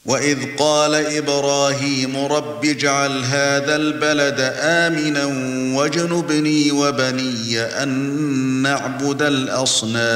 وَإِذْ قَالَ إِبْرَاهِيمُ رَبِّ اجْعَلْ هَذَا الْبَلَدَ آمِنًا وَاجْنُبْنِي وَبَنِيَّ أَن نَّعْبُدَ الْأَصْنَامَ